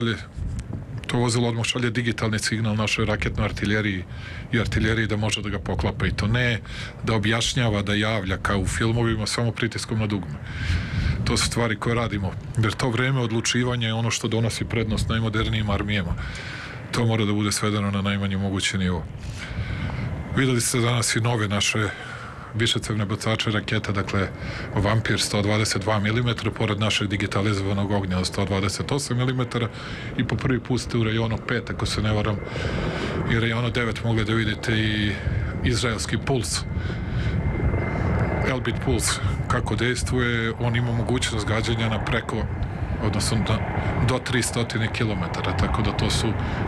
To vozilo odmah šalje digitalni signal našoj raketnoj artiljeriji i artiljeriji da može da ga poklapa, i to ne da objašnjava, da javlja kao u filmovima, samo pritiskom na dugme. To su stvari koje radimo, jer to vreme odlučivanja je ono što donosi prednost najmodernijim armijama. To mora da bude svedeno na najmanji mogući nivo. Videli ste danas i nove naše višecevne bacače raketa, dakle Vampir 122 mm, pored našeg digitalizovanog ognja 128 mm, i po prvi put ste u rejonu 5, ako se ne varam, i rejonu 9 mogli da vidite i izraelski puls, Elbit puls, kako dejstvuje. On ima mogućnost gađanja na preko, odnosno do 300 km, tako da to su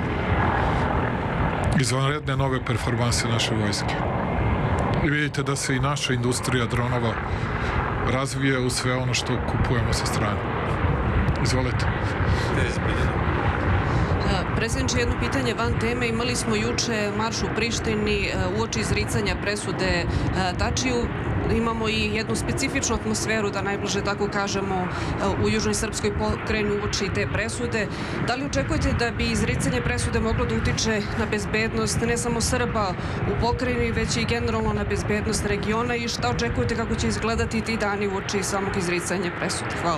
izvanredne nove performanse naše vojske. I vidite da se i naša industrija dronova razvija u sve ono što kupujemo sa strane. Izvolite. Predsjedniče, jedno pitanje van teme. Imali smo juče marš u Prištini uoči izricanja presude Tačiju. Imamo i jednu specifičnu atmosferu, da najbliže tako kažemo, u južnoj srpskoj pokrajini uoči te presude. Da li očekujete da bi izricanje presude moglo da utiče na bezbednost ne samo Srba u pokrajini, već i generalno na bezbednost regiona, i šta očekujete kako će izgledati ti dani uoči samog izricanja presude? Hvala.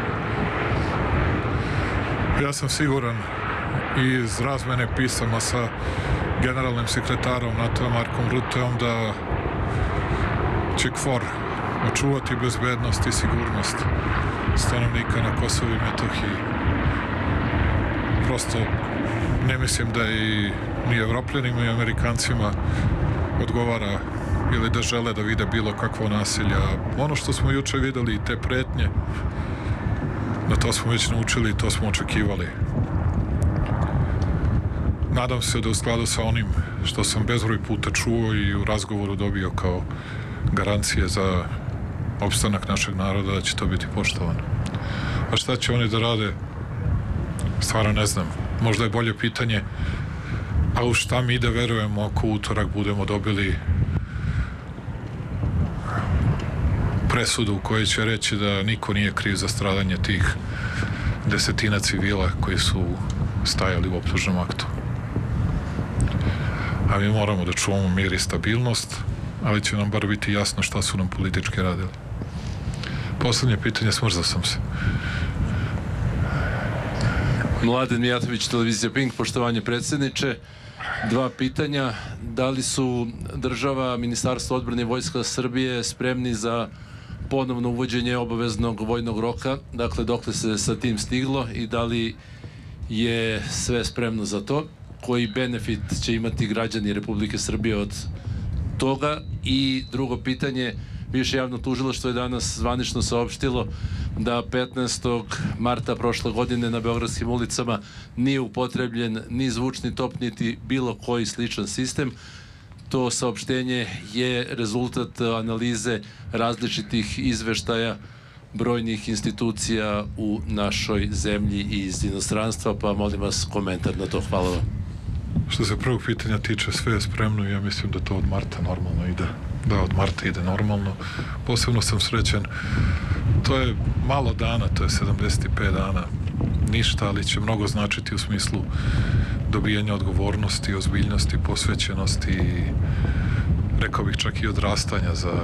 Ja sam siguran iz razmene pisama sa generalnim sekretarom NATO Markom Ruteom da će KFOR očuvati bezbednost i sigurnost stanovnika na Kosovu i Metohiji. Prosto ne mislim da i ni Evropljanima i Amerikancima odgovara ili da žele da vide bilo kakvo nasilje. Ono što smo juče videli i te pretnje, na to smo već naučili i to smo očekivali. Nadam se da u skladu sa onim što sam bezbroj puta čuo i u razgovoru dobio kao garancije za opstanak našeg naroda, da će to biti poštovano. A šta će oni da rade? Stvarno ne znam. Možda je bolje pitanje, a u šta mi da verujemo ako utorak budemo dobili presudu u kojoj će reći da niko nije kriv za stradanje tih desetina civila koji su stajali u optužnom aktu. A mi moramo da čuvamo mir i stabilnost, ali će nam bar biti jasno šta su nam politički radili. Poslednje pitanje, smrzao sam se. Mladen Mijatović, televizija Pink. Poštovanje predsjedniče. Dva pitanja. Da li su država, Ministarstvo odbrane i Vojska Srbije spremni za ponovno uvođenje obaveznog vojnog roka? Dakle, dokle se sa tim stiglo i da li je sve spremno za to? Koji benefit će imati građani Republike Srbije od toga? I drugo pitanje, Više javno tužilaštvo je danas zvanično saopštilo da 15. marta prošle godine na beogradskim ulicama nije upotrebljen ni zvučni top, niti bilo koji sličan sistem. To saopštenje je rezultat analize različitih izveštaja brojnih institucija u našoj zemlji i iz inostranstva, pa molim vas komentar na to. Hvala vam. Što se prvog pitanja tiče, sve je spremno i ja mislim da to od marta normalno ide. Da, od marta ide normalno. Posebno sam srećan. To je malo dana, to je 75 dana. Ništa, ali će mnogo značiti u smislu dobijanja odgovornosti, ozbiljnosti, posvećenosti i rekao bih čak i odrastanja za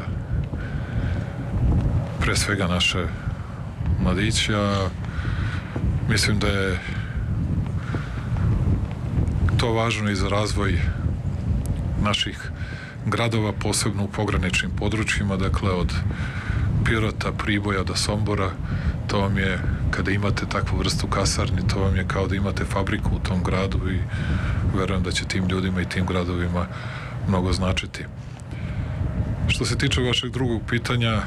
pre svega naše mladića. Mislim da je to važno i za razvoj naših gradova, posebno u pograničnim područjima, dakle od Pirota, Priboja do Sombora. To vam je, kada imate takvu vrstu kasarni, to vam je kao da imate fabriku u tom gradu i verujem da će tim ljudima i tim gradovima mnogo značiti. Što se tiče vašeg drugog pitanja,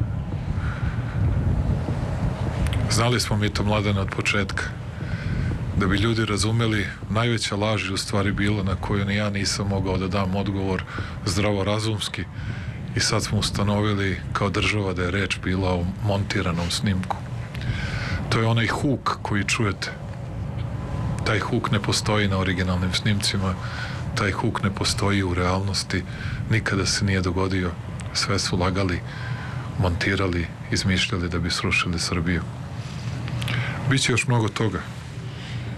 znali smo mi to, Mladene, od početka. Da bi ljudi razumeli, najveća laž je u stvari bila na koju ni ja nisam mogao da dam odgovor zdravorazumski, i sad smo ustanovili kao država da je reč bila o montiranom snimku. To je onaj huk koji čujete. Taj huk ne postoji na originalnim snimcima, taj huk ne postoji u realnosti, nikada se nije dogodio. Sve su lagali, montirali, izmišljali da bi srušili Srbiju. Biće još mnogo toga.